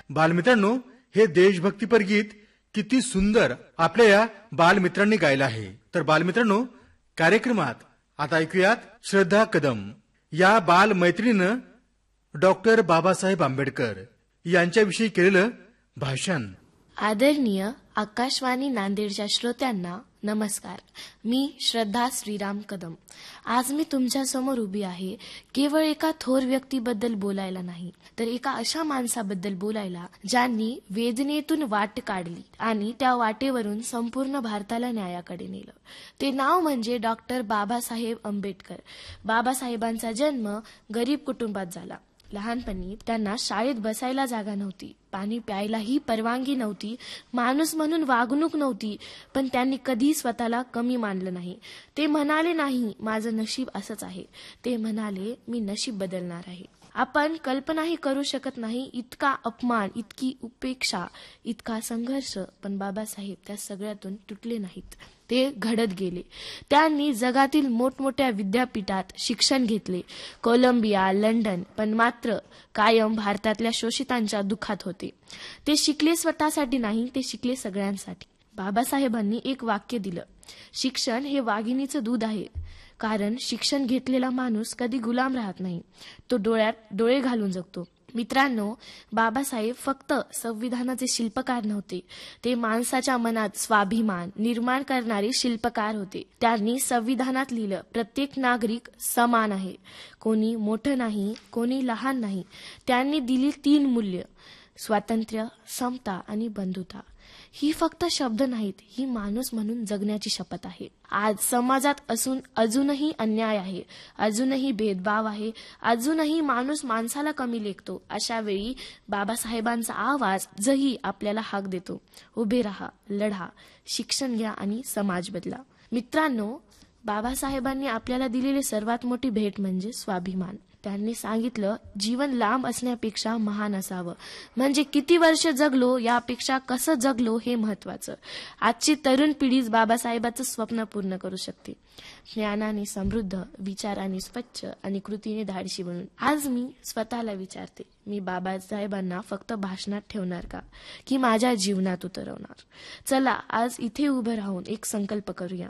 बालमित्रांनो, हे देशभक्तीपर गीत किती सुंदर आपल्या या बालमित्रांनी गायलं आहे. तर बालमित्रांनो, कार्यक्रमात आता ऐकूयात श्रद्धा कदम या बालमैत्रिणीनं डॉक्टर बाबासाहेब आंबेडकर यांच्याविषयी केलेलं भाषण. आदरणीय आकाशवाणी नांदेडच्या श्रोत्यांना नमस्कार. मी श्रद्धा श्रीराम कदम. आज मी तुमच्या समोर उभी आहे केवळ एका थोर व्यक्तीबद्दल बोलायला नाही, तर एका अशा माणसाबद्दल बोलायला ज्यांनी वेदनेतून वाट काढली आणि त्या वाटेवरून संपूर्ण भारताला न्यायाकडे नेलं. ते नाव म्हणजे डॉक्टर बाबासाहेब आंबेडकर. बाबासाहेबांचा जन्म गरीब कुटुंबात झाला. लहानपणी त्यांना शाळेत बसायला जागा नव्हती, पाणी प्यायलाही परवानगी नव्हती, माणूस म्हणून वागणूक नव्हती. पण त्यांनी कधी स्वतःला कमी मानलं नाही. ते म्हणाले नाही माझं नशीब असंच आहे, ते म्हणाले मी नशीब बदलणार आहे. आपण कल्पनाही करू शकत नाही इतका अपमान, इतकी उपेक्षा, इतका संघर्ष. पण बाबासाहेब त्या सगळ्यातून तुटले नाहीत. ते घडत गेले. त्यांनी जगातील मोठमोठ्या विद्यापीठात शिक्षण घेतले, कोलंबिया, लंडन. पण मात्र कायम भारतातल्या शोषितांच्या दुःखात होते. ते शिकले स्वतःसाठी नाही, ते शिकले सगळ्यांसाठी. बाबासाहेबांनी एक वाक्य दिलं, शिक्षण हे वाघिणीचं दूध आहे. कारण शिक्षण घेतलेला माणूस कधी गुलाम राहत नाही, तो डोळ्यात डोळे घालून जगतो. मित्रांनो, बाबासाहेब फक्त संविधानाचे शिल्पकार नव्हते, ते माणसाच्या मनात स्वाभिमान निर्माण करणारे शिल्पकार होते. त्यांनी संविधानात लिहिलं, प्रत्येक नागरिक समान आहे, कोणी मोठं नाही, कोणी लहान नाही. त्यांनी दिली 3 मूल्य, स्वातंत्र्य, समता आणि बंधुता. ही फक्त शब्द नाहीत, ही माणूस म्हणून जगण्याची शपथ आहे. आज समाजात अजूनही अन्याय आहे, अजूनही भेदभाव आहे, अजूनही माणूस माणसाला कमी लेखतो. अशा वेळी बाबासाहेबांचा आवाज जही आपल्याला हाक देतो, उभे राहा, लढा, शिक्षण घ्या आणि समाज बदला. मित्रांनो, बाबासाहेबांनी आपल्याला दिलेली सर्वात मोठी भेट म्हणजे स्वाभिमान. त्यांनी सांगितलं, जीवन लांब असण्यापेक्षा महान असावं. म्हणजे किती वर्ष जगलो यापेक्षा कसं जगलो हे महत्वाचं. आजची तरुण पिढीच बाबासाहेबांचं स्वप्न पूर्ण करू शकते, ज्ञानाने समृद्ध, विचाराने स्वच्छ आणि कृतीने धाडशी बनून. आज मी स्वतःला विचारते, मी बाबासाहेबांना फक्त भाषणात ठेवणार का, की माझ्या जीवनात उतरवणार? चला आज इथे उभं राहून एक संकल्प करूया.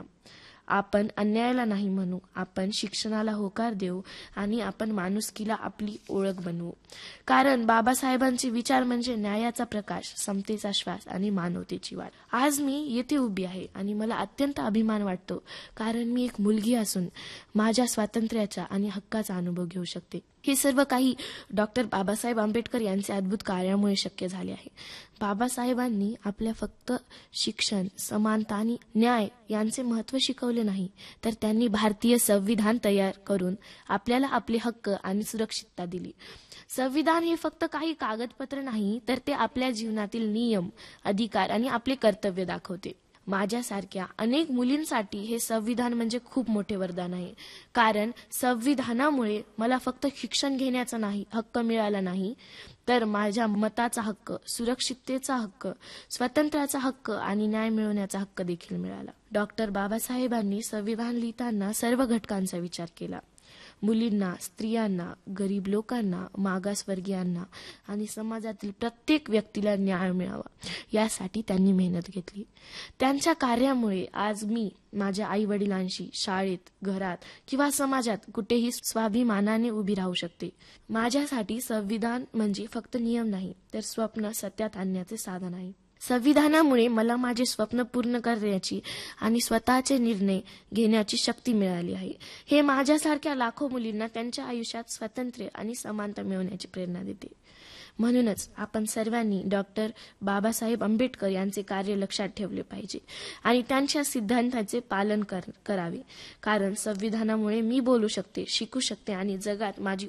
आपण अन्यायाला नाही म्हणू, आपण शिक्षणाला होकार देऊ आणि आपण माणुसकीला आपली ओळख बनवू. कारण बाबासाहेबांचे विचार म्हणजे न्यायाचा प्रकाश, समतेचा श्वास आणि मानवतेची वाट. आज मी येथे उभी आहे आणि मला अत्यंत अभिमान वाटतो, कारण मी एक मुलगी असून माझ्या स्वातंत्र्याचा आणि हक्काचा अनुभव घेऊ शकते. हे सर्व काही डॉक्टर बाबासाहेब आंबेडकर यांच्या अद्भुत कार्यामुळे शक्य झाले आहे. बाबासाहेबांनी आपल्या फक्त शिक्षण, समानता आणि न्याय यांचे महत्त्व शिकवले नाही, तर त्यांनी भारतीय संविधान तयार करून आपल्याला आपले हक्क आणि सुरक्षितता दिली. संविधान हे फक्त काही कागदपत्र नाही, तर ते आपल्या जीवनातील नियम, अधिकार आणि आपले कर्तव्य दाखवते. माझ्यासारख्या अनेक मुलींसाठी हे संविधान म्हणजे खूप मोठे वरदान आहे. कारण संविधानामुळे मला फक्त शिक्षण घेण्याचा हक्क मिळाला नाही, तर माझ्या मताचा हक्क, सुरक्षिततेचा हक्क, स्वातंत्र्याचा हक्क आणि न्याय मिळवण्याचा हक्क देखील मिळाला. डॉक्टर बाबासाहेबांनी संविधान लिहिताना सर्व घटकांचा विचार केला. मुलींना, स्त्रियांना, गरीब लोकांना, मागासवर्गीयांना आणि समाजातील प्रत्येक व्यक्तीला न्याय मिळावा यासाठी त्यांनी मेहनत घेतली. त्यांच्या कार्यामुळे आज मी माझ्या आई वडिलांशी शाळेत, घरात किंवा समाजात कुठेही स्वाभिमानाने उभी राहू शकते. माझ्यासाठी संविधान म्हणजे फक्त नियम नाही, तर स्वप्न सत्यात आणण्याचे साधन आहे. संविधानामुळे मला माझे स्वप्न पूर्ण करण्याची आणि स्वतःचे निर्णय घेण्याची शक्ती मिळाली आहे. हे माझ्यासारख्या लाखो मुलींना त्यांच्या आयुष्यात स्वातंत्र्य आणि समानता मिळवण्याची प्रेरणा देते. म्हणूनच आपण सर्वांनी डॉक्टर बाबासाहेब आंबेडकर यांचे कार्य लक्षात ठेवले पाहिजे आणि त्यांच्या सिद्धांताचे पालन करावे. कारण संविधानामुळे मी बोलू शकते, शिकू शकते आणि जगात माझी